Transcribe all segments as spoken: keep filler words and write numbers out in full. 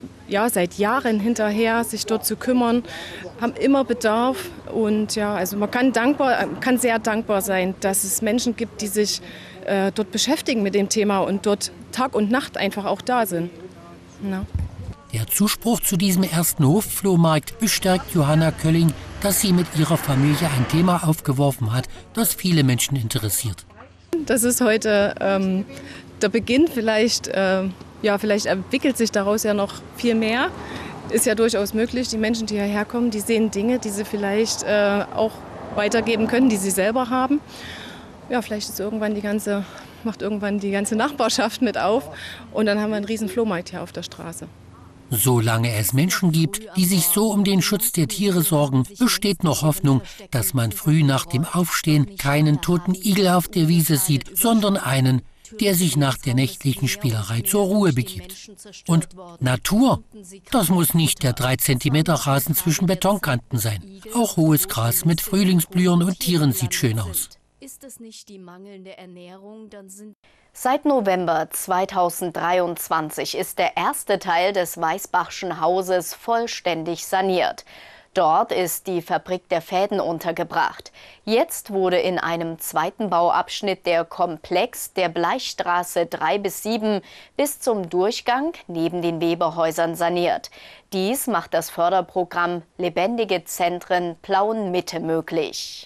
Ja, seit Jahren hinterher, sich dort zu kümmern, haben immer Bedarf. Und ja, also man kann dankbar, kann sehr dankbar sein, dass es Menschen gibt, die sich äh, dort beschäftigen mit dem Thema und dort Tag und Nacht einfach auch da sind. Ja. Der Zuspruch zu diesem ersten Hofflohmarkt bestärkt Johanna Kölling, dass sie mit ihrer Familie ein Thema aufgeworfen hat, das viele Menschen interessiert. Das ist heute ähm, der Beginn, vielleicht, äh, ja, vielleicht entwickelt sich daraus ja noch viel mehr. Ist ja durchaus möglich. Die Menschen, die hierher kommen, die sehen Dinge, die sie vielleicht äh, auch weitergeben können, die sie selber haben. Ja, vielleicht ist irgendwann die ganze, macht irgendwann die ganze Nachbarschaft mit auf und dann haben wir einen riesen Flohmarkt hier auf der Straße. Solange es Menschen gibt, die sich so um den Schutz der Tiere sorgen, besteht noch Hoffnung, dass man früh nach dem Aufstehen keinen toten Igel auf der Wiese sieht, sondern einen, der sich nach der nächtlichen Spielerei zur Ruhe begibt. Und Natur, das muss nicht der drei Zentimeter Rasen zwischen Betonkanten sein. Auch hohes Gras mit Frühlingsblühern und Tieren sieht schön aus. Ist es nicht die mangelnde Ernährung, dann sind Seit November zweitausenddreiundzwanzig ist der erste Teil des Weißbachschen Hauses vollständig saniert. Dort ist die Fabrik der Fäden untergebracht. Jetzt wurde in einem zweiten Bauabschnitt der Komplex der Bleichstraße drei bis sieben bis zum Durchgang neben den Weberhäusern saniert. Dies macht das Förderprogramm Lebendige Zentren Plauen-Mitte möglich.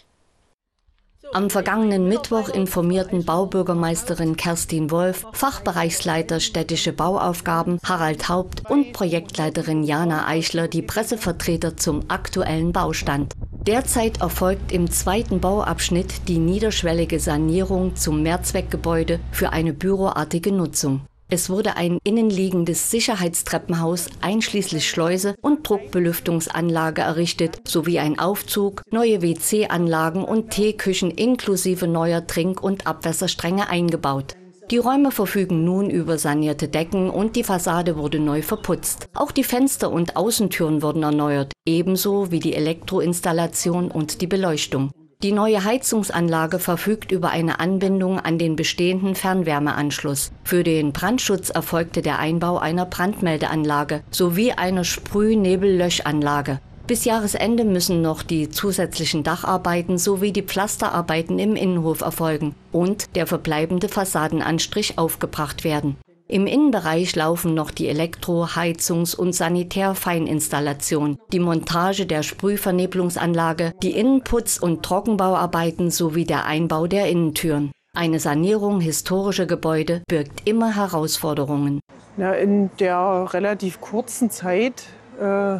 Am vergangenen Mittwoch informierten Baubürgermeisterin Kerstin Wolf, Fachbereichsleiter städtische Bauaufgaben Harald Haupt und Projektleiterin Jana Eichler die Pressevertreter zum aktuellen Baustand. Derzeit erfolgt im zweiten Bauabschnitt die niederschwellige Sanierung zum Mehrzweckgebäude für eine büroartige Nutzung. Es wurde ein innenliegendes Sicherheitstreppenhaus einschließlich Schleuse und Druckbelüftungsanlage errichtet, sowie ein Aufzug, neue W C-Anlagen und Teeküchen inklusive neuer Trink- und Abwässerstränge eingebaut. Die Räume verfügen nun über sanierte Decken und die Fassade wurde neu verputzt. Auch die Fenster und Außentüren wurden erneuert, ebenso wie die Elektroinstallation und die Beleuchtung. Die neue Heizungsanlage verfügt über eine Anbindung an den bestehenden Fernwärmeanschluss. Für den Brandschutz erfolgte der Einbau einer Brandmeldeanlage sowie einer Sprühnebellöschanlage. Bis Jahresende müssen noch die zusätzlichen Dacharbeiten sowie die Pflasterarbeiten im Innenhof erfolgen und der verbleibende Fassadenanstrich aufgebracht werden. Im Innenbereich laufen noch die Elektro-, Heizungs- und Sanitärfeininstallation, die Montage der Sprühvernebelungsanlage, die Innenputz- und Trockenbauarbeiten sowie der Einbau der Innentüren. Eine Sanierung historischer Gebäude birgt immer Herausforderungen. Ja, in der relativ kurzen Zeit, äh,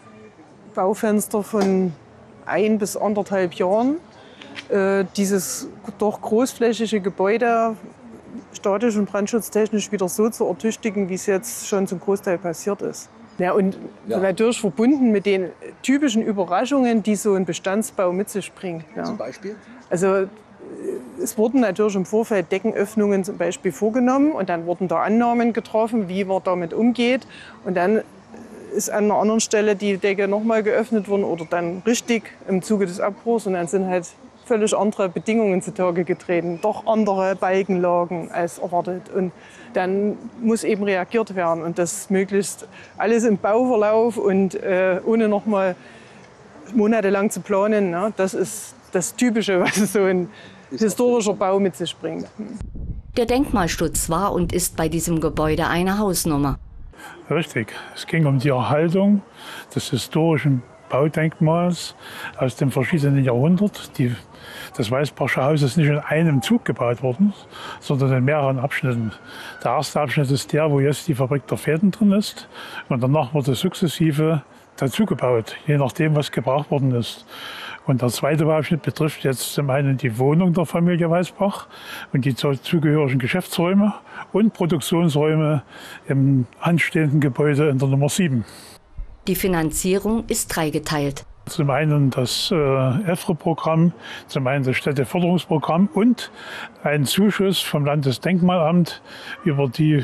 Baufenster von ein bis anderthalb Jahren, äh, dieses doch großflächige Gebäude statisch und brandschutztechnisch wieder so zu ertüchtigen, wie es jetzt schon zum Großteil passiert ist. Ja, und ja. natürlich verbunden mit den typischen Überraschungen, die so ein Bestandsbau mit sich bringt. Ja. Zum Beispiel? Also es wurden natürlich im Vorfeld Deckenöffnungen zum Beispiel vorgenommen und dann wurden da Annahmen getroffen, wie man damit umgeht. Und dann ist an einer anderen Stelle die Decke nochmal geöffnet worden oder dann richtig im Zuge des Abbruchs und dann sind halt völlig andere Bedingungen zutage getreten, doch andere Balkenlagen als erwartet. Und dann muss eben reagiert werden und das möglichst alles im Bauverlauf und äh, ohne noch mal monatelang zu planen. Ne? Das ist das Typische, was so ein historischer Bau mit sich bringt. Der Denkmalschutz war und ist bei diesem Gebäude eine Hausnummer. Richtig, es ging um die Erhaltung des historischen Baudenkmals aus dem verschiedenen Jahrhundert. Die, das Weißbachsche Haus ist nicht in einem Zug gebaut worden, sondern in mehreren Abschnitten. Der erste Abschnitt ist der, wo jetzt die Fabrik der Fäden drin ist. Und danach wurde sukzessive dazugebaut, je nachdem, was gebraucht worden ist. Und der zweite Bauabschnitt betrifft jetzt zum einen die Wohnung der Familie Weißbach und die zugehörigen Geschäftsräume und Produktionsräume im anstehenden Gebäude in der Nummer sieben. Die Finanzierung ist dreigeteilt. Zum einen das äh, E F R E-Programm, zum einen das Städteförderungsprogramm und ein Zuschuss vom Landesdenkmalamt über die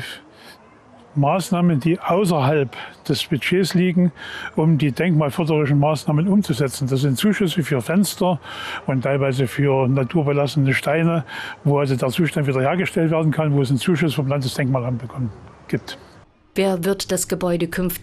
Maßnahmen, die außerhalb des Budgets liegen, um die denkmalförderischen Maßnahmen umzusetzen. Das sind Zuschüsse für Fenster und teilweise für naturbelassene Steine, wo also der Zustand wiederhergestellt werden kann, wo es einen Zuschuss vom Landesdenkmalamt bekommen gibt. Wer wird das Gebäude künftig